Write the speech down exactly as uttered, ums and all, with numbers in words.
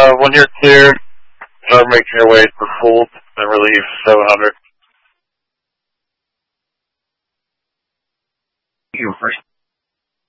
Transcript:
Uh, when you're clear, start making your way to hold and relieve seven hundred. You first.